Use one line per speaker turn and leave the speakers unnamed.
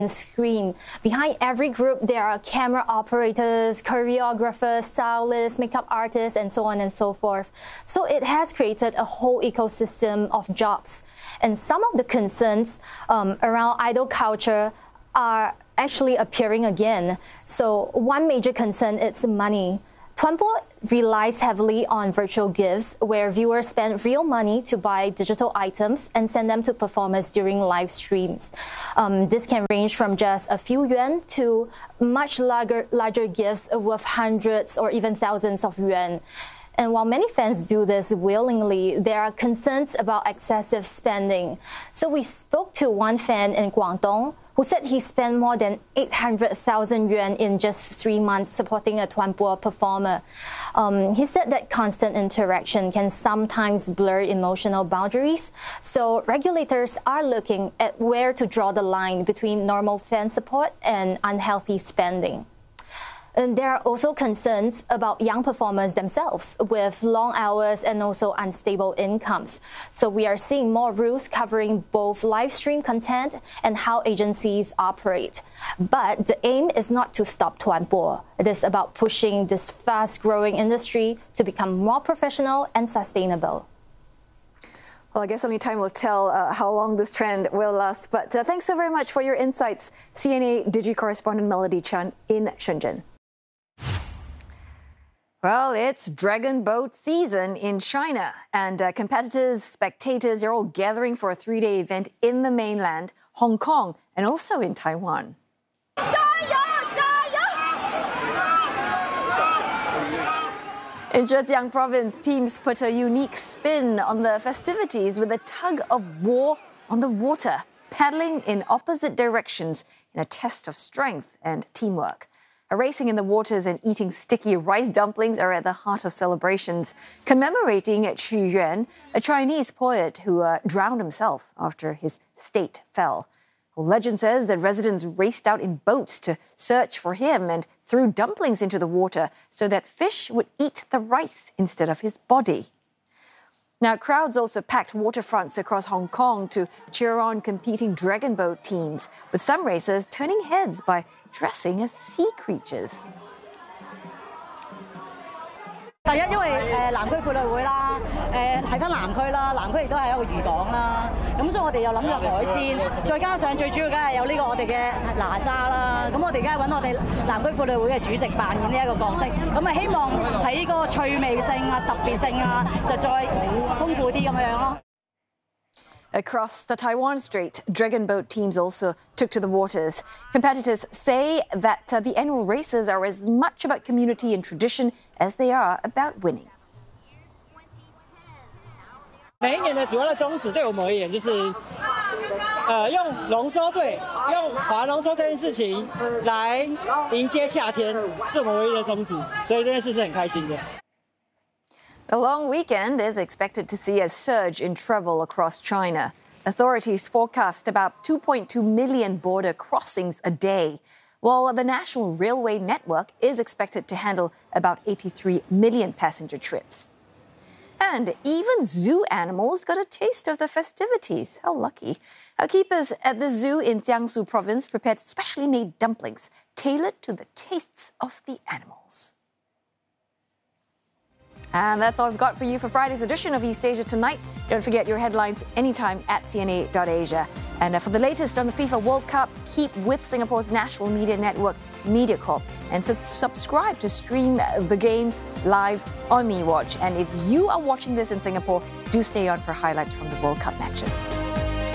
screen. Behind every group, there are camera operators, choreographers, stylists, makeup artists, and so on and so forth. So it has created a whole ecosystem of jobs. And some of the concerns around idol culture are actually appearing again. So one major concern is money. Twanpo relies heavily on virtual gifts, where viewers spend real money to buy digital items and send them to performers during live streams. This can range from just a few yuan to much larger gifts worth hundreds or even thousands of yuan. And while many fans do this willingly, there are concerns about excessive spending. So we spoke to one fan in Guangdong who said he spent more than 800,000 yuan in just 3 months supporting a Twanpo performer. He said that constant interaction can sometimes blur emotional boundaries. So regulators are looking at where to draw the line between normal fan support and unhealthy spending. And there are also concerns about young performers themselves with long hours and also unstable incomes. So we are seeing more rules covering both live stream content and how agencies operate. But the aim is not to stop Twanpo. It is about pushing this fast-growing industry to become more professional and sustainable.
Well, I guess only time will tell how long this trend will last. But thanks so very much for your insights, CNA Digi correspondent Melody Chan in Shenzhen. Well, it's Dragon Boat season in China, and competitors, spectators are all gathering for a 3-day event in the mainland, Hong Kong, and also in Taiwan. In Zhejiang province, teams put a unique spin on the festivities with a tug of war on the water, paddling in opposite directions in a test of strength and teamwork. Racing in the waters and eating sticky rice dumplings are at the heart of celebrations, commemorating Qu Yuan, a Chinese poet who drowned himself after his state fell. Well, legend says that residents raced out in boats to search for him and threw dumplings into the water so that fish would eat the rice instead of his body. Now, crowds also packed waterfronts across Hong Kong to cheer on competing dragon boat teams, with some racers turning heads by dressing as sea creatures.
第一，因為南區婦女會啦，睇翻南區啦，南區亦都係一個漁港啦，咁所以我哋又諗咗海鮮，再加上最主要梗係有呢個我哋嘅哪吒啦，咁我哋梗係揾我哋南區婦女會嘅主席扮演呢一個角色，咁啊希望喺呢個趣味性啊、特別性啊，就再豐富啲咁樣咯。
Across the Taiwan Strait, dragon boat teams also took to the waters. Competitors say that the annual races are as much about community and tradition as they are about winning.
每一年的主要的宗旨对我们而言就是，用龙舟队、用划龙舟这件事情来迎接夏天，是我们唯一的宗旨，所以这件事是很开心的。
The long weekend is expected to see a surge in travel across China. Authorities forecast about 2.2 million border crossings a day, while the national railway network is expected to handle about 83 million passenger trips. And even zoo animals got a taste of the festivities. How lucky. Our keepers at the zoo in Jiangsu province prepared specially made dumplings tailored to the tastes of the animals. And that's all I've got for you for Friday's edition of East Asia Tonight. Don't forget your headlines anytime at CNA.Asia. And for the latest on the FIFA World Cup, keep with Singapore's national media network, MediaCorp, and subscribe to stream the games live on MeWatch. And if you are watching this in Singapore, do stay on for highlights from the World Cup matches.